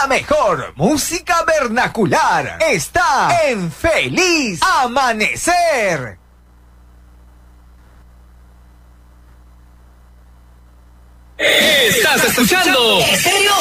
La mejor música vernacular está en Feliz Amanecer. Estás escuchando Estéreo